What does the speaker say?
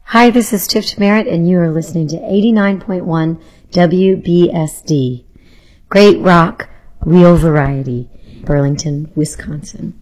Hi, this is Tiff Merritt, and you are listening to 89.1 WBSD. Great rock, real variety, Burlington, Wisconsin.